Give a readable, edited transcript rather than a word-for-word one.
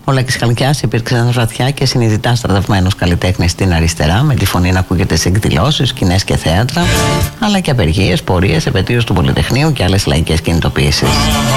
Ο Λάκης Χαλκιάς υπήρξε βαθιά και συνειδητά στρατευμένος καλλιτέχνης στην αριστερά, με τη φωνή να ακούγεται σε εκδηλώσεις, σκηνές και θέατρα, αλλά και απεργίες, πορείες, επετείους του Πολυτεχνείου και άλλες λαϊκές κινητοποιήσεις.